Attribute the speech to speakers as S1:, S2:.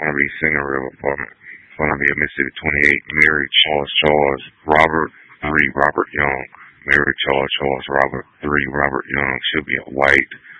S1: R&B singer, real apartment. Phone number here, Mississippi 28, Mary Charles Robert 3 Robert Young. Mary Charles Robert 3 Robert Young. She'll be a white